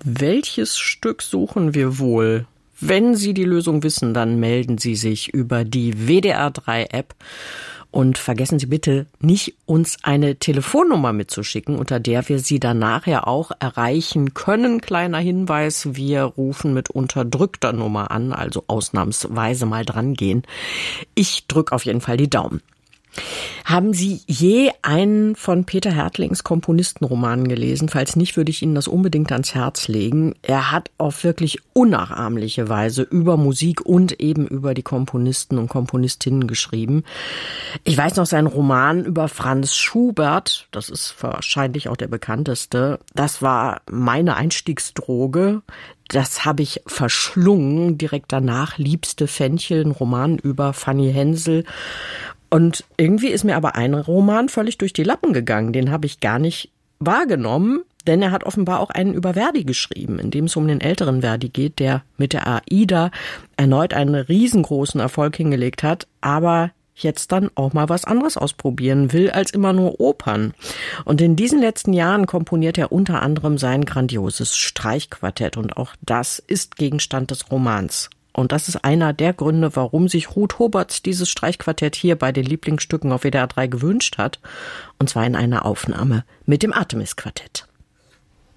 Welches Stück suchen wir wohl? Wenn Sie die Lösung wissen, dann melden Sie sich über die WDR3-App. Und vergessen Sie bitte nicht, uns eine Telefonnummer mitzuschicken, unter der wir Sie dann nachher auch erreichen können. Kleiner Hinweis, wir rufen mit unterdrückter Nummer an, also ausnahmsweise mal dran gehen. Ich drücke auf jeden Fall die Daumen. Haben Sie je einen von Peter Härtlings Komponistenromanen gelesen? Falls nicht, würde ich Ihnen das unbedingt ans Herz legen. Er hat auf wirklich unnachahmliche Weise über Musik und eben über die Komponisten und Komponistinnen geschrieben. Ich weiß noch seinen Roman über Franz Schubert, das ist wahrscheinlich auch der bekannteste. Das war meine Einstiegsdroge. Das habe ich verschlungen. Direkt danach Liebste Fenchel, ein Roman über Fanny Hensel. Und irgendwie ist mir aber ein Roman völlig durch die Lappen gegangen. Den habe ich gar nicht wahrgenommen, denn er hat offenbar auch einen über Verdi geschrieben, in dem es um den älteren Verdi geht, der mit der Aida erneut einen riesengroßen Erfolg hingelegt hat, aber jetzt dann auch mal was anderes ausprobieren will als immer nur Opern. Und in diesen letzten Jahren komponiert er unter anderem sein grandioses Streichquartett und auch das ist Gegenstand des Romans. Und das ist einer der Gründe, warum sich Ruth Hoberts dieses Streichquartett hier bei den Lieblingsstücken auf WDR 3 gewünscht hat. Und zwar in einer Aufnahme mit dem Artemis-Quartett.